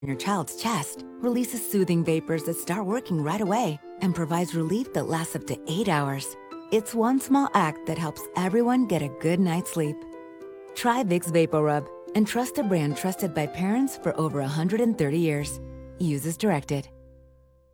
your child's chest, releases soothing vapors that start working right away, and provides relief that lasts up to 8 hours. It's one small act that helps everyone get a good night's sleep. Try Vicks VapoRub and trust a brand trusted by parents for over 130 years. Use as directed.